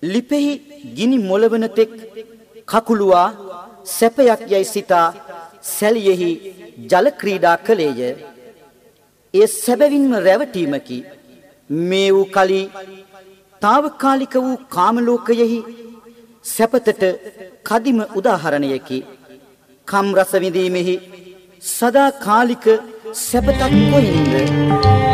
ලිපෙහි ගිනි මොළවන තෙක් කකුලුවා සැපයක් යයි සිතා සැලියෙහි ජල ක්‍රීඩා කළේය. එය සැබවින්ම රැවටීමකි. මේ වූ කලී తాවකාලික වූ කාම ලෝකයෙහි සැපතට කදිම උදාහරණයකි. කම් රස විඳීමෙහි සදාකාලික සැපතක් කොයින්ද?